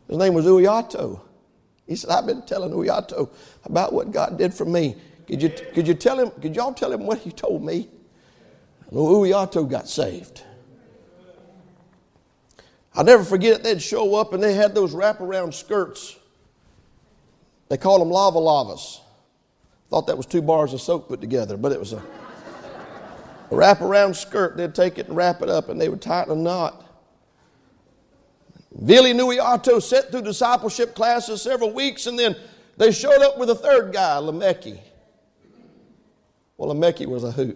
His name was Uyato. He said, I've been telling Uyato about what God did for me. Could y'all tell him what he told me? And Uyato got saved. I'll never forget it. They'd show up and they had those wraparound skirts. They called them lava lavas. Thought that was 2 bars of soap put together, but it was a wraparound skirt. They'd take it and wrap it up and they would tie it in a knot. Vili Nuiato sat through discipleship classes several weeks, and then they showed up with a third guy, Lameki. Well, Lameki was a hoot.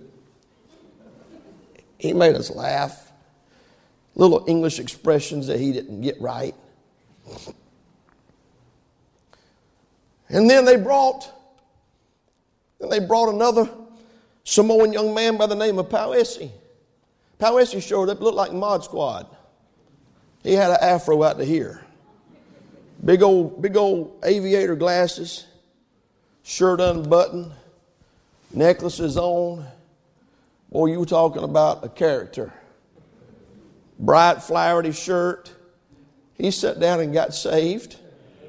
He made us laugh. Little English expressions that he didn't get right. And then they brought another Samoan young man by the name of Pauesi. Pauesi showed up, looked like Mod Squad. He had an afro out to here. Big old aviator glasses, shirt unbuttoned, necklaces on. Boy, you were talking about a character. Bright, flowery shirt. He sat down and got saved.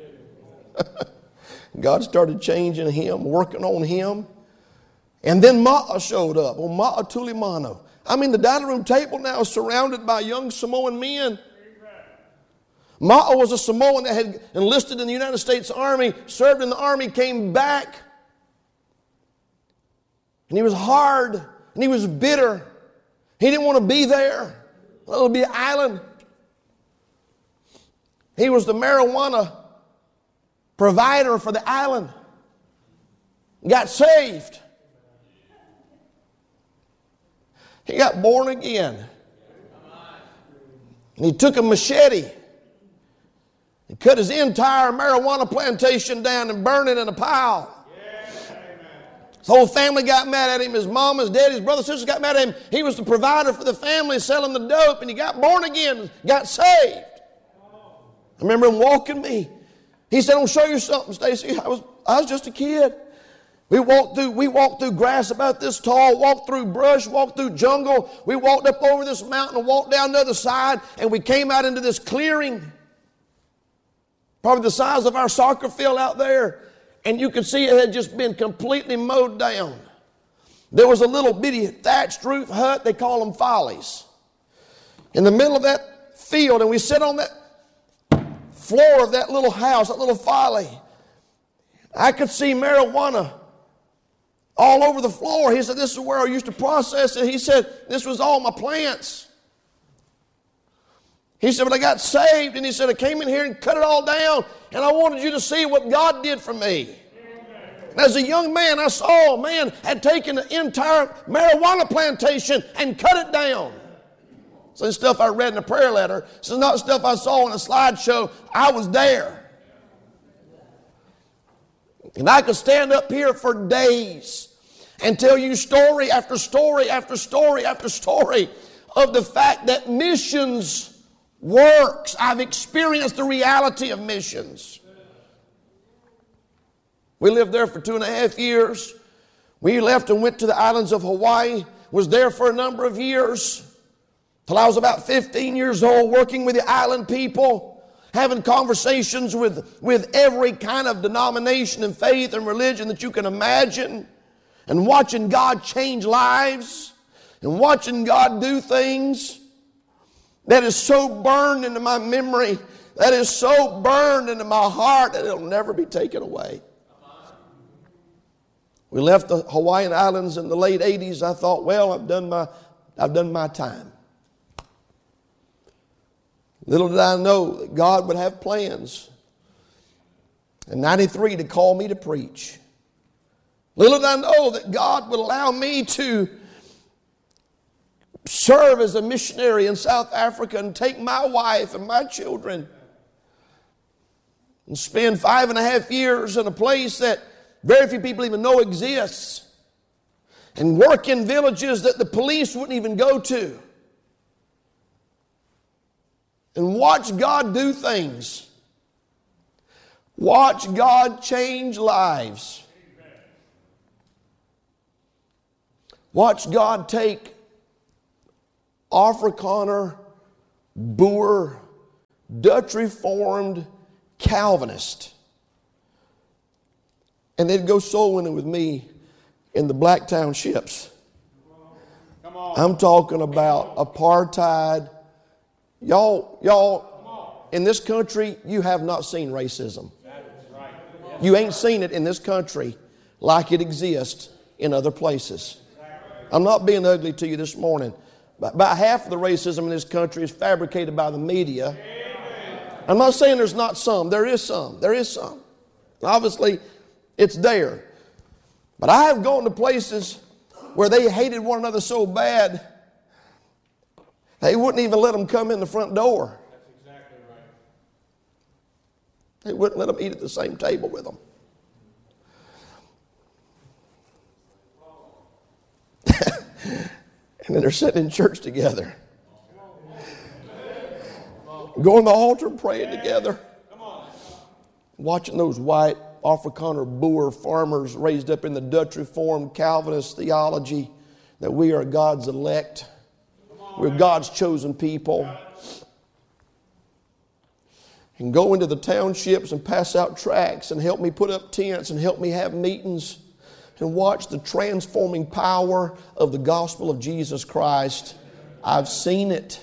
God started changing him, working on him. And then Ma'a showed up, or Ma'a Tulimano. I mean, the dining room table now is surrounded by young Samoan men. Ma'a was a Samoan that had enlisted in the United States Army, served in the Army, came back. And he was hard, and he was bitter. He didn't want to be there. It'll be an island. He was the marijuana provider for the island. Got saved. He got born again. And he took a machete. He cut his entire marijuana plantation down and burned it in a pile. His whole family got mad at him. His mom, his dad, his brothers, sisters got mad at him. He was the provider for the family, selling the dope, and he got born again, got saved. I remember him walking me. He said, "I'll show you something, Stacy." I was just a kid. We walked through grass about this tall, walked through brush, walked through jungle. We walked up over this mountain and walked down the other side, and we came out into this clearing. Probably the size of our soccer field out there. And you could see it had just been completely mowed down. There was a little bitty thatched roof hut. They call them follies. In the middle of that field, and we sit on that floor of that little house, that little folly. I could see marijuana all over the floor. He said, "This is where I used to process it." He said, "This was all my plants." He said, "But I got saved," and he said, "I came in here and cut it all down, and I wanted you to see what God did for me." And as a young man, I saw a man had taken the entire marijuana plantation and cut it down. So this stuff I read in a prayer letter. This is not stuff I saw in a slideshow. I was there. And I could stand up here for days and tell you story after story after story after story of the fact that missions works. I've experienced the reality of missions. We lived there for 2.5 years. We left and went to the islands of Hawaii. Was there for a number of years. Till I was about 15 years old, working with the island people, having conversations with every kind of denomination and faith and religion that you can imagine, and watching God change lives, and watching God do things. That is so burned into my memory. That is so burned into my heart that it'll never be taken away. We left the Hawaiian Islands in the late 80s. I thought, well, I've done my time. Little did I know that God would have plans in 93 to call me to preach. Little did I know that God would allow me to serve as a missionary in South Africa and take my wife and my children and spend 5.5 years in a place that very few people even know exists, and work in villages that the police wouldn't even go to, and watch God do things. Watch God change lives. Watch God take Afrikaner, Boer, Dutch Reformed, Calvinists. And they'd go soul winning with me in the black townships. I'm talking about apartheid. Y'all, in this country, you have not seen racism. You ain't seen it in this country like it exists in other places. I'm not being ugly to you this morning. But about half of the racism in this country is fabricated by the media. I'm not saying there's not some. There is some. There is some. Obviously, it's there. But I have gone to places where they hated one another so bad, they wouldn't even let them come in the front door. That's exactly right. They wouldn't let them eat at the same table with them. And then they're sitting in church together, going to the altar praying together, watching those white Afrikaner Boer farmers raised up in the Dutch Reformed Calvinist theology that we are God's elect. We're God's chosen people. And go into the townships and pass out tracts and help me put up tents and help me have meetings and watch the transforming power of the gospel of Jesus Christ. I've seen it.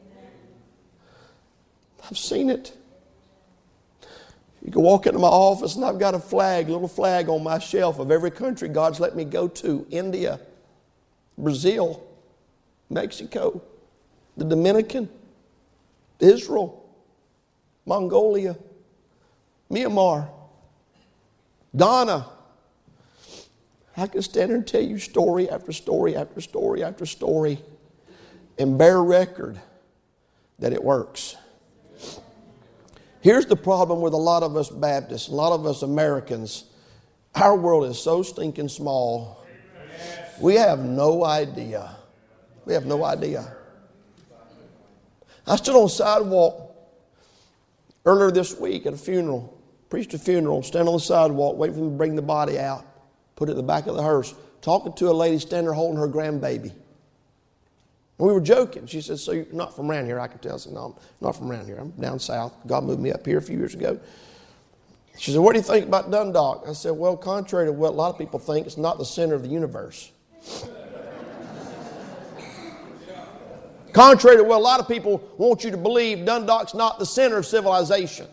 I've seen it. You can walk into my office and I've got a little flag on my shelf of every country God's let me go to. India, Brazil, Mexico, the Dominican, Israel, Mongolia, Myanmar, Ghana. I can stand here and tell you story after story after story after story and bear record that it works. Here's the problem with a lot of us Baptists, a lot of us Americans. Our world is so stinking small. We have no idea. We have no idea. I stood on the sidewalk earlier this week at a funeral, preached a funeral, stand on the sidewalk, waiting for them to bring the body out, put it in the back of the hearse, talking to a lady standing there holding her grandbaby. And we were joking. She said, "So you're not from around here?" I could tell. I said, "No, I'm not from around here. I'm down south. God moved me up here a few years ago." She said, "What do you think about Dundalk?" I said, "Well, contrary to what a lot of people think, it's not the center of the universe." Contrary to what a lot of people want you to believe, Dundalk's not the center of civilization.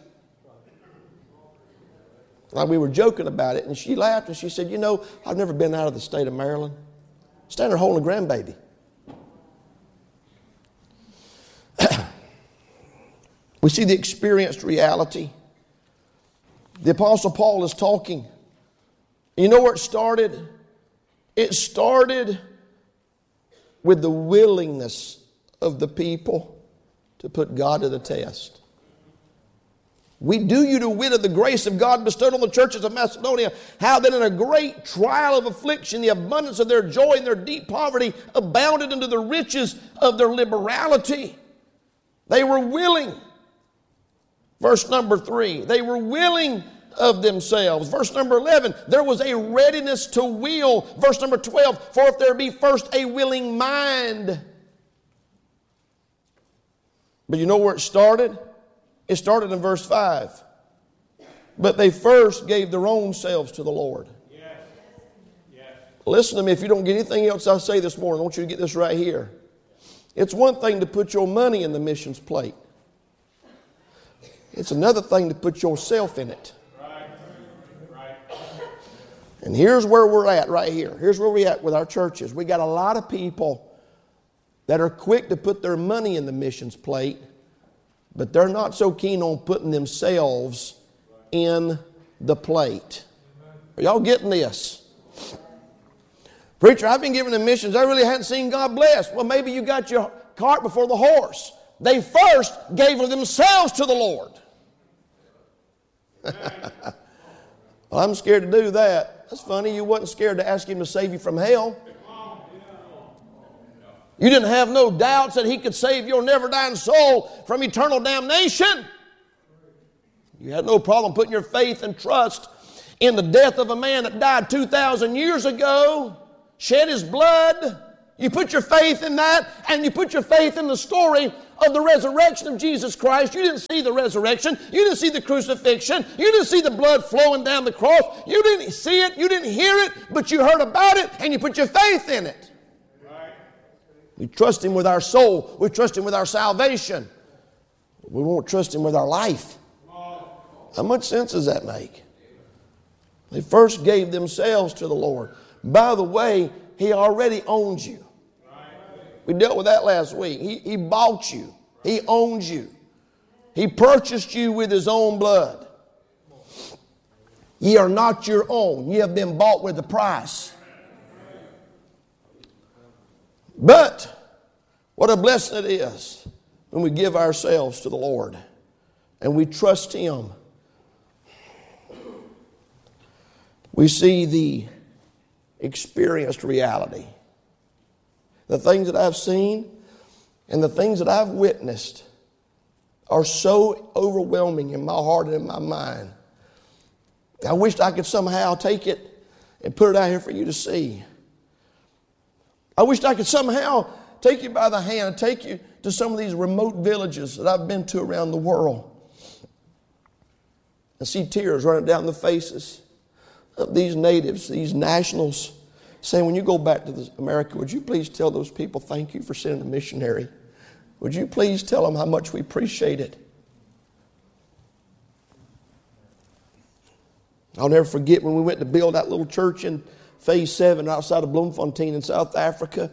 Like we were joking about it, and she laughed and she said, "You know, I've never been out of the state of Maryland." Standing there holding a grandbaby. We see the experienced reality. The Apostle Paul is talking. You know where it started? It started with the willingness of the people to put God to the test. We do you to wit of the grace of God bestowed on the churches of Macedonia, how that in a great trial of affliction, the abundance of their joy and their deep poverty abounded unto the riches of their liberality. They were willing. Verse number 3, they were willing of themselves. Verse number 11, there was a readiness to will. Verse number 12, for if there be first a willing mind. But you know where it started? It started in verse 5. But they first gave their own selves to the Lord. Yes. Yes. Listen to me, if you don't get anything else I say this morning, I want you to get this right here. It's one thing to put your money in the missions plate. It's another thing to put yourself in it. Right. Right. And here's where we're at right here. Here's where we're at with our churches. We got a lot of people that are quick to put their money in the missions plate, but they're not so keen on putting themselves in the plate. Are y'all getting this? "Preacher, I've been giving to missions. I really hadn't seen God bless." Well, maybe you got your cart before the horse. They first gave of themselves to the Lord. Well, I'm scared to do that. That's funny. You wasn't scared to ask Him to save you from hell. You didn't have no doubts that He could save your never-dying soul from eternal damnation. You had no problem putting your faith and trust in the death of a man that died 2,000 years ago, shed his blood. You put your faith in that, and you put your faith in the story of the resurrection of Jesus Christ. You didn't see the resurrection. You didn't see the crucifixion. You didn't see the blood flowing down the cross. You didn't see it. You didn't hear it, but you heard about it and you put your faith in it. Right. We trust Him with our soul. We trust Him with our salvation. We won't trust Him with our life. How much sense does that make? They first gave themselves to the Lord. By the way, He already owns you. We dealt with that last week. He bought you. He owns you. He purchased you with His own blood. Ye are not your own. Ye have been bought with a price. But what a blessing it is when we give ourselves to the Lord and we trust Him. We see the experienced reality. The things that I've seen and the things that I've witnessed are so overwhelming in my heart and in my mind. I wished I could somehow take it and put it out here for you to see. I wished I could somehow take you by the hand and take you to some of these remote villages that I've been to around the world and see tears running down the faces of these natives, these nationals, saying, when you go back to America, would you please tell those people thank you for sending a missionary? Would you please tell them how much we appreciate it? I'll never forget when we went to build that little church in Phase 7 outside of Bloemfontein in South Africa.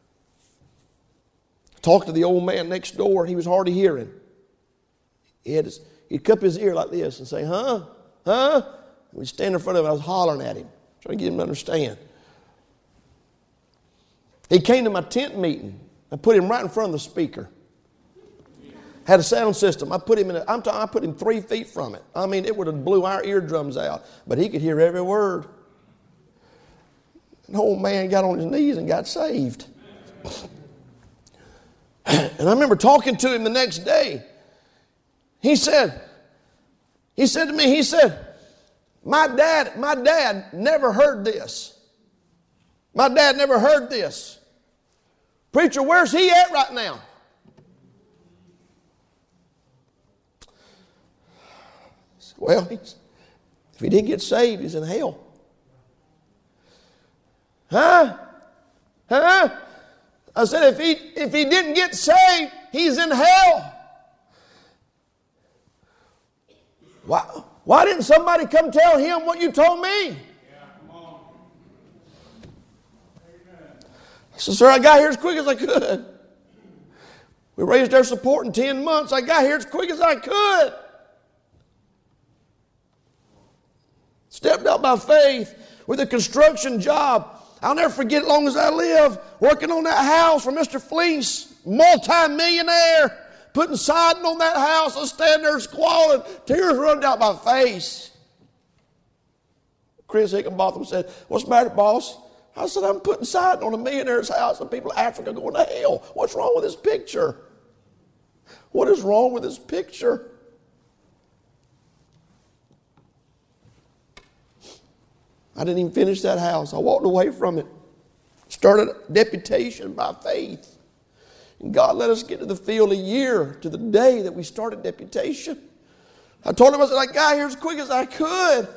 I talked to the old man next door. He was hard of hearing. He'd cup his ear like this and say, huh? Huh? We'd stand in front of him. I was hollering at him, trying to get him to understand. He came to my tent meeting. I put him right in front of the speaker. Had a sound system. I put him I put him 3 feet from it. I mean, it would have blew our eardrums out, but he could hear every word. An old man got on his knees and got saved. And I remember talking to him the next day. He said to me, my dad never heard this. My dad never heard this. Preacher, where's he at right now? Well, if he didn't get saved, he's in hell. Huh? Huh? I said, if he didn't get saved, he's in hell. Why didn't somebody come tell him what you told me? I said, sir, I got here as quick as I could. We raised our support in 10 months. I got here as quick as I could. Stepped out by faith with a construction job. I'll never forget, as long as I live, working on that house for Mr. Fleece, multi-millionaire, putting siding on that house. I stand there squalling, tears running down my face. Chris Hickenbotham said, what's the matter, boss? I said, I'm putting siding on a millionaire's house and people in Africa going to hell. What's wrong with this picture? What is wrong with this picture? I didn't even finish that house. I walked away from it. Started a deputation by faith. And God let us get to the field a year to the day that we started deputation. I told him, I said, I got here as quick as I could.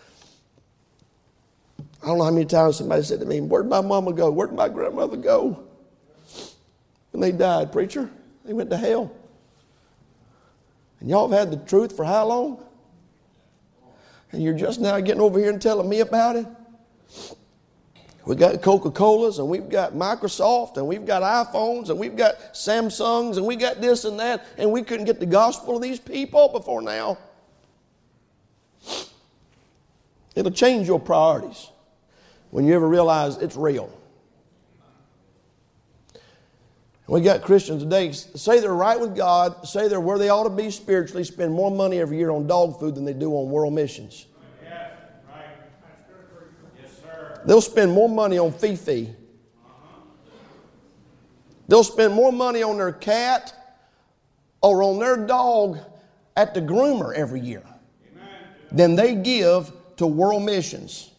I don't know how many times somebody said to me, where'd my mama go? Where'd my grandmother go? When they died, preacher, they went to hell. And y'all have had the truth for how long? And you're just now getting over here and telling me about it? We got Coca-Colas, and we've got Microsoft, and we've got iPhones, and we've got Samsungs, and we got this and that, and we couldn't get the gospel to these people before now. It'll change your priorities when you ever realize it's real. We got Christians today say they're right with God, say they're where they ought to be spiritually, spend more money every year on dog food than they do on world missions. Yes, right. Yes, sir. They'll spend more money on Fifi. They'll spend more money on their cat or on their dog at the groomer every year than they give to world missions.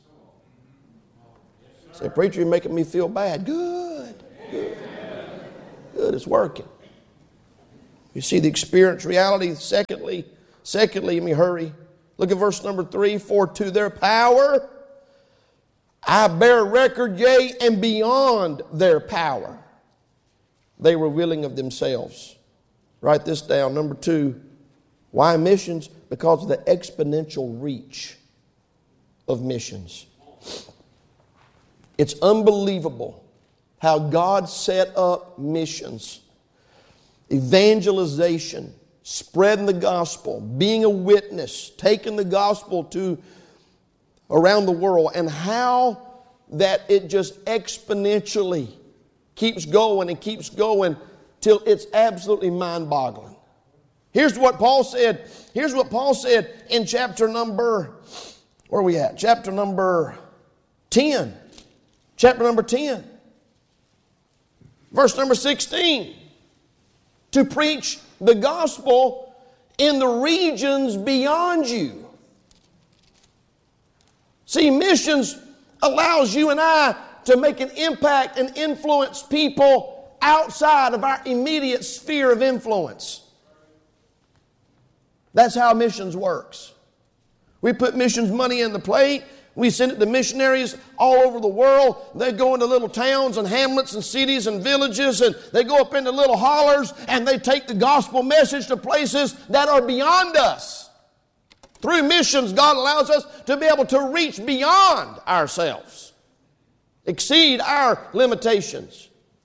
Say, preacher, you're making me feel bad. Good. Good, it's working. You see the experience reality. Secondly, let me hurry. Look at verse number 3. For to their power I bear record, yea, and beyond their power they were willing of themselves. Write this down. Number 2. Why missions? Because of the exponential reach of missions. It's unbelievable how God set up missions, evangelization, spreading the gospel, being a witness, taking the gospel to around the world, and how that it just exponentially keeps going and keeps going till it's absolutely mind-boggling. Here's what Paul said. Here's what Paul said in chapter number, where are we at? Chapter number 10. Chapter number 10. Verse number 16. To preach the gospel in the regions beyond you. See, missions allows you and I to make an impact and influence people outside of our immediate sphere of influence. That's how missions works. We put missions money in the plate. We send it to missionaries all over the world. They go into little towns and hamlets and cities and villages, and they go up into little hollers, and they take the gospel message to places that are beyond us. Through missions, God allows us to be able to reach beyond ourselves, exceed our limitations.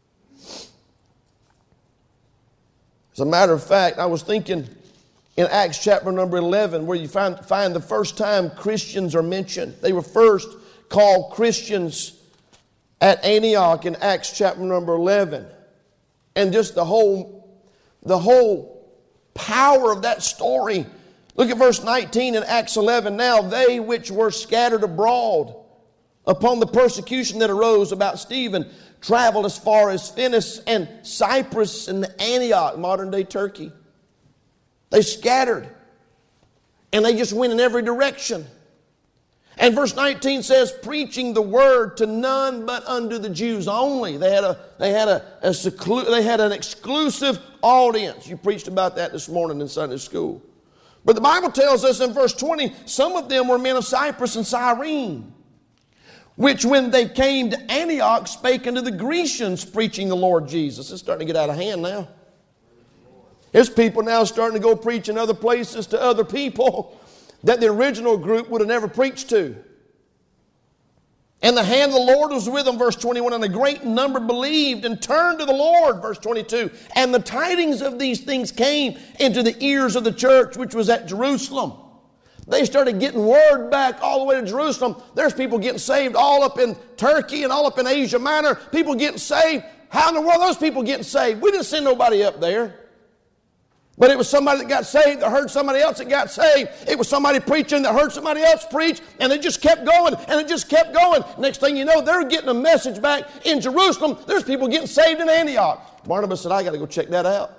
As a matter of fact, I was thinking in Acts chapter number 11, where you find the first time Christians are mentioned. They were first called Christians at Antioch in Acts chapter number 11. And just the whole power of that story. Look at verse 19 in Acts 11. Now they which were scattered abroad upon the persecution that arose about Stephen traveled as far as Phoenix and Cyprus and Antioch, modern day Turkey. They scattered. And they just went in every direction. And verse 19 says, preaching the word to none but unto the Jews only. They had an exclusive audience. You preached about that this morning in Sunday school. But the Bible tells us in verse 20, some of them were men of Cyprus and Cyrene, which when they came to Antioch spake unto the Grecians, preaching the Lord Jesus. It's starting to get out of hand now. There's people now starting to go preach in other places to other people that the original group would have never preached to. And the hand of the Lord was with them, verse 21, and a great number believed and turned to the Lord, verse 22. And the tidings of these things came into the ears of the church, which was at Jerusalem. They started getting word back all the way to Jerusalem. There's people getting saved all up in Turkey and all up in Asia Minor. People getting saved. How in the world are those people getting saved? We didn't send nobody up there. But it was somebody that got saved that heard somebody else that got saved. It was somebody preaching that heard somebody else preach. And it just kept going, and it just kept going. Next thing you know, they're getting a message back in Jerusalem. There's people getting saved in Antioch. Barnabas said, I got to go check that out.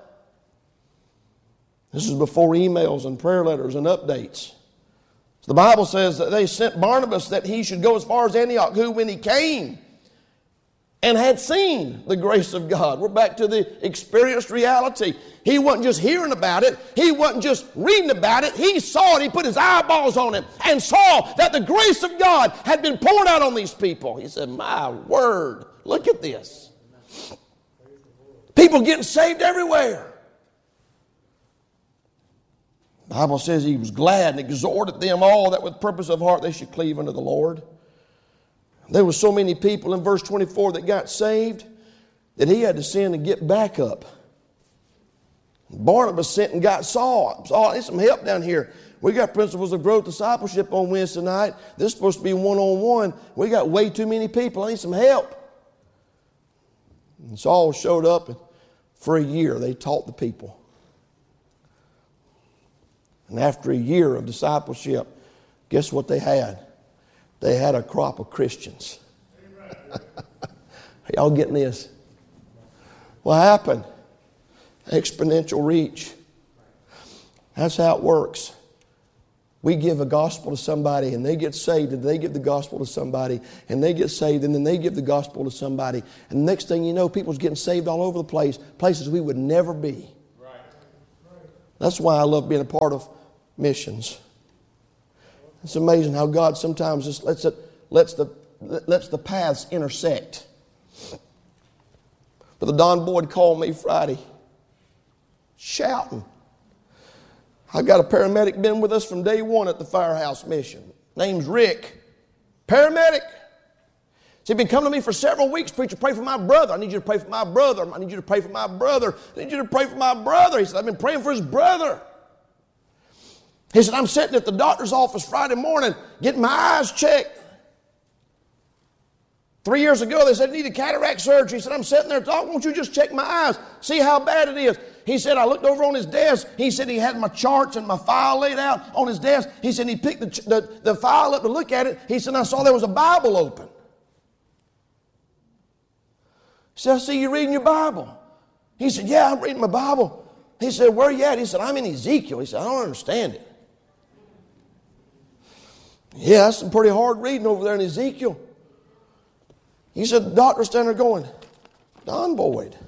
This is before emails and prayer letters and updates. So the Bible says that they sent Barnabas that he should go as far as Antioch, who when he came and had seen the grace of God. We're back to the experienced reality. He wasn't just hearing about it. He wasn't just reading about it. He saw it. He put his eyeballs on it and saw that the grace of God had been poured out on these people. He said, my word, look at this. People getting saved everywhere. The Bible says he was glad and exhorted them all that with purpose of heart they should cleave unto the Lord. There were so many people in verse 24 that got saved that he had to send and get back up. Barnabas sent and got Saul. Saul, I need some help down here. We got principles of growth discipleship on Wednesday night. This is supposed to be one-on-one. We got way too many people. I need some help. And Saul showed up, and for a year they taught the people. And after a year of discipleship, guess what they had? They had a crop of Christians. Are y'all getting this? What happened? Exponential reach. That's how it works. We give a gospel to somebody and they get saved, and they give the gospel to somebody and they get saved, and then they give the gospel to somebody. And the next thing you know, people's getting saved all over the place, places we would never be. That's why I love being a part of missions. It's amazing how God sometimes just lets the paths intersect. But the Don Boyd called me Friday, shouting. I've got a paramedic been with us from day one at the Firehouse Mission. Name's Rick. Paramedic. He'd been coming to me for several weeks. Preacher, pray for my brother. I need you to pray for my brother. I need you to pray for my brother. I need you to pray for my brother. He said, I've been praying for his brother. He said, I'm sitting at the doctor's office Friday morning getting my eyes checked. 3 years ago, they said, I needed cataract surgery. He said, I'm sitting there talking. Won't you just check my eyes, see how bad it is? He said, I looked over on his desk. He said he had my charts and my file laid out on his desk. He said he picked the file up to look at it. He said, I saw there was a Bible open. He said, I see you reading your Bible. He said, yeah, I'm reading my Bible. He said, where are you at? He said, I'm in Ezekiel. He said, I don't understand it. Yeah, that's some pretty hard reading over there in Ezekiel. He said, the doctor's standing there going, Don Boyd,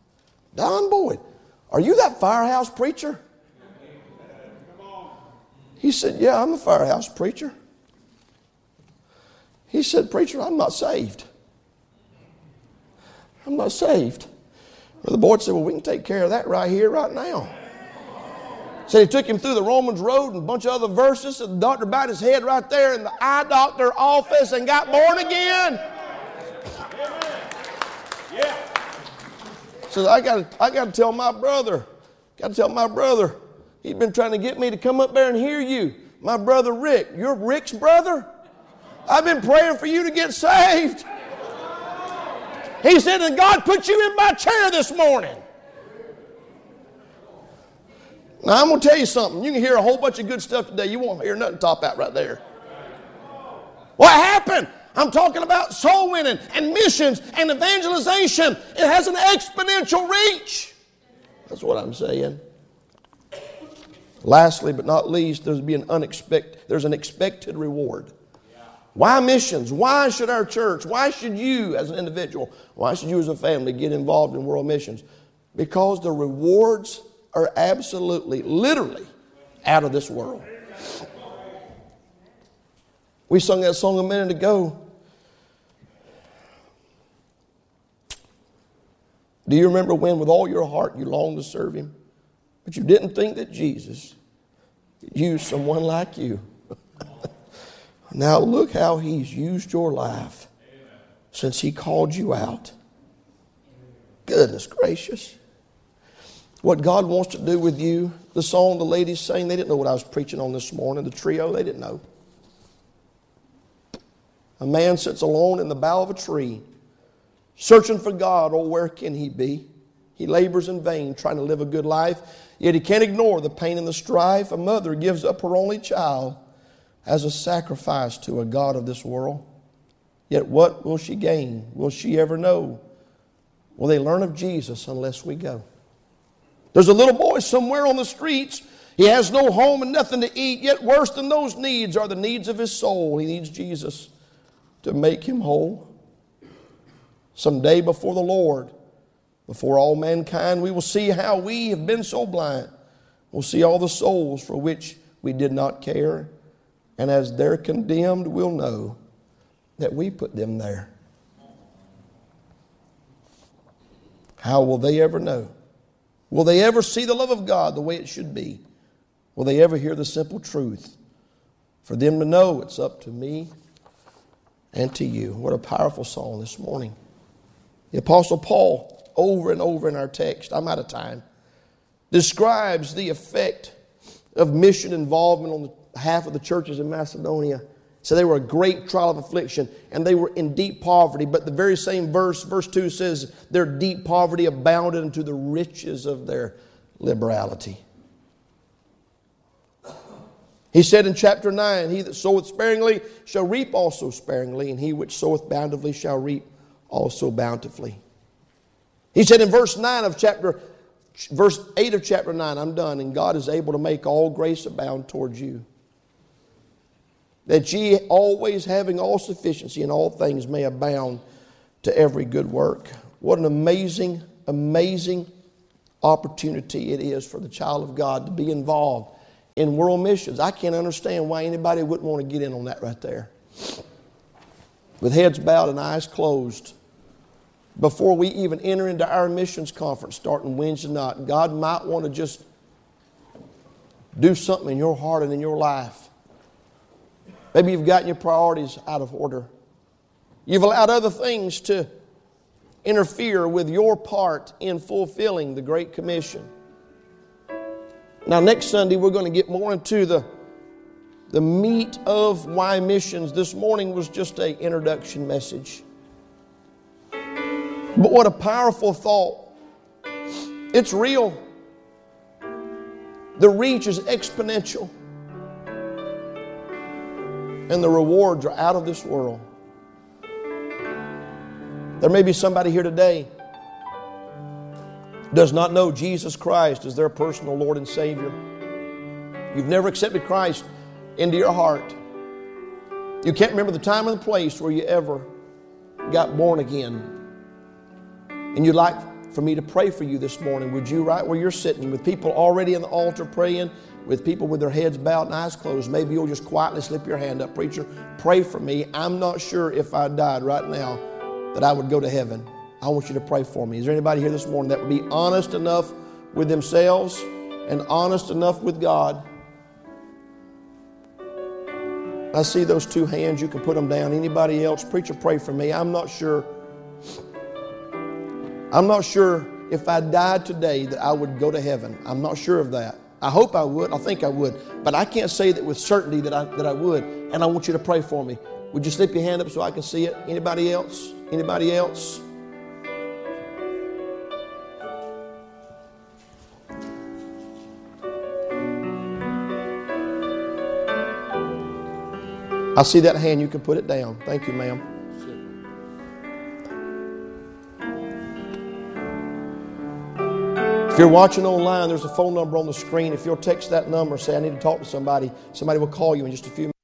are you that Firehouse preacher? He said, yeah, I'm a Firehouse preacher. He said, preacher, I'm not saved. I'm not saved. Brother Boyd said, well, we can take care of that right here, right now. Said he took him through the Romans road and a bunch of other verses. And the doctor bowed his head right there in the eye doctor office and got born again. Yeah. Said, I got to tell my brother. He's been trying to get me to come up there and hear you. My brother Rick. You're Rick's brother? I've been praying for you to get saved. He said, and God put you in my chair this morning. Now, I'm going to tell you something. You can hear a whole bunch of good stuff today. You won't hear nothing top out right there. What happened? I'm talking about soul winning and missions and evangelization. It has an exponential reach. That's what I'm saying. Lastly, but not least, there's an expected reward. Why missions? Why should our church? Why should you as an individual? Why should you as a family get involved in world missions? Because the rewards are absolutely, literally out of this world. We sung that song a minute ago. Do you remember when with all your heart you longed to serve Him, but you didn't think that Jesus could use someone like you? Now look how He's used your life since He called you out. Goodness gracious. What God wants to do with you, the song the ladies sang, they didn't know what I was preaching on this morning. The trio, they didn't know. A man sits alone in the bough of a tree, searching for God. Oh, where can He be? He labors in vain, trying to live a good life, yet he can't ignore the pain and the strife. A mother gives up her only child as a sacrifice to a God of this world. Yet what will she gain? Will she ever know? Will they learn of Jesus unless we go? There's a little boy somewhere on the streets. He has no home and nothing to eat. Yet worse than those needs are the needs of his soul. He needs Jesus to make him whole. Someday before the Lord, before all mankind, we will see how we have been so blind. We'll see all the souls for which we did not care. And as they're condemned, we'll know that we put them there. How will they ever know? Will they ever see the love of God the way it should be? Will they ever hear the simple truth? For them to know it's up to me and to you. What a powerful song this morning. The Apostle Paul, over and over in our text, I'm out of time, describes the effect of mission involvement on the half of the churches in Macedonia. So they were a great trial of affliction, and they were in deep poverty. But the very same verse 2 says, their deep poverty abounded into the riches of their liberality. He said in chapter 9, he that soweth sparingly shall reap also sparingly, and he which soweth bountifully shall reap also bountifully. He said in verse 8 of chapter 9, I'm done, and God is able to make all grace abound towards you, that ye always having all sufficiency in all things may abound to every good work. What an amazing, amazing opportunity it is for the child of God to be involved in world missions. I can't understand why anybody wouldn't want to get in on that right there. With heads bowed and eyes closed, before we even enter into our missions conference starting Wednesday night, God might want to just do something in your heart and in your life. Maybe you've gotten your priorities out of order. You've allowed other things to interfere with your part in fulfilling the Great Commission. Now, next Sunday, we're going to get more into the meat of why missions. This morning was just an introduction message. But what a powerful thought. It's real. The reach is exponential. And the rewards are out of this world. There may be somebody here today who does not know Jesus Christ as their personal Lord and Savior. You've never accepted Christ into your heart. You can't remember the time or the place where you ever got born again. And you'd like for me to pray for you this morning. Would you, right where you're sitting, with people already in the altar praying, with people with their heads bowed and eyes closed, maybe you'll just quietly slip your hand up. Preacher, pray for me. I'm not sure if I died right now that I would go to heaven. I want you to pray for me. Is there anybody here this morning that would be honest enough with themselves and honest enough with God? I see those two hands. You can put them down. Anybody else? Preacher, pray for me. I'm not sure if I died today that I would go to heaven. I'm not sure of that. I hope I would. I think I would. But I can't say that with certainty that I would. And I want you to pray for me. Would you slip your hand up so I can see it? Anybody else? Anybody else? I see that hand. You can put it down. Thank you, ma'am. If you're watching online, there's a phone number on the screen. If you'll text that number, say, I need to talk to somebody, somebody will call you in just a few minutes.